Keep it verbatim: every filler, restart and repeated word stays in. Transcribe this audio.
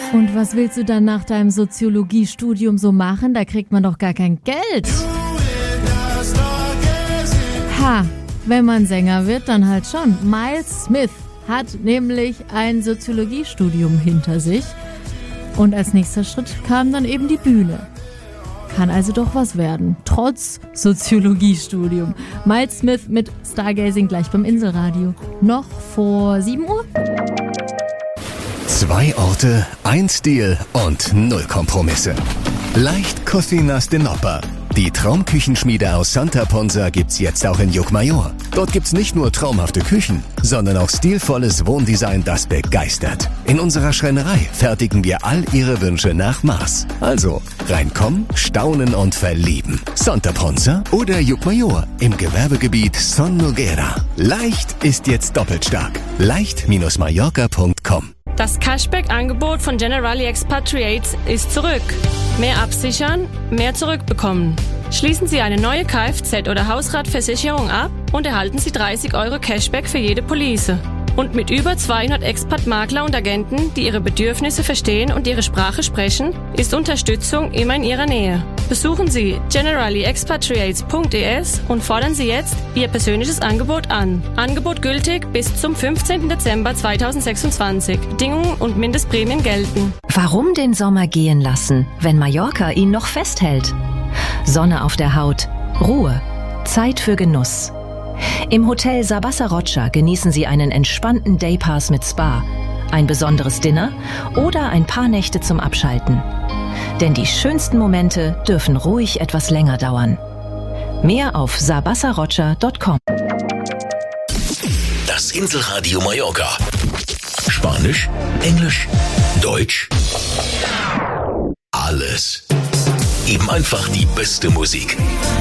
Und was willst du dann nach deinem Soziologiestudium so machen? Da kriegt man doch gar kein Geld. Ha, wenn man Sänger wird, dann halt schon. Miles Smith hat nämlich ein Soziologiestudium hinter sich. Und als nächster Schritt kam dann eben die Bühne. Kann also doch was werden, trotz Soziologiestudium. Miles Smith mit Stargazing gleich beim Inselradio. Noch vor sieben Uhr. Zwei Orte, ein Stil und null Kompromisse. Leicht Cocinas de Nopper. Die Traumküchenschmiede aus Santa Ponsa gibt's jetzt auch in Llucmajor. Dort gibt's nicht nur traumhafte Küchen, sondern auch stilvolles Wohndesign, das begeistert. In unserer Schreinerei fertigen wir all Ihre Wünsche nach Maß. Also reinkommen, staunen und verlieben. Santa Ponsa oder Llucmajor im Gewerbegebiet Son Noguera. Leicht ist jetzt doppelt stark. leicht Mallorca punkt com. Das Cashback-Angebot von Generali Expatriates ist zurück. Mehr absichern, mehr zurückbekommen. Schließen Sie eine neue Kfz- oder Hausratversicherung ab und erhalten Sie dreißig Euro Cashback für jede Police. Und mit über zweihundert Expat-Makler und Agenten, die Ihre Bedürfnisse verstehen und Ihre Sprache sprechen, ist Unterstützung immer in Ihrer Nähe. Besuchen Sie generali expatriates punkt e s und fordern Sie jetzt Ihr persönliches Angebot an. Angebot gültig bis zum fünfzehnten Dezember zweitausendsechsundzwanzig. Bedingungen und Mindestprämien gelten. Warum den Sommer gehen lassen, wenn Mallorca ihn noch festhält? Sonne auf der Haut, Ruhe, Zeit für Genuss. Im Hotel Sabasa Rocha genießen Sie einen entspannten Daypass mit Spa, ein besonderes Dinner oder ein paar Nächte zum Abschalten. Denn die schönsten Momente dürfen ruhig etwas länger dauern. Mehr auf sabasa rocha punkt com. Das Inselradio Mallorca. Spanisch, Englisch, Deutsch. Alles. Eben einfach die beste Musik.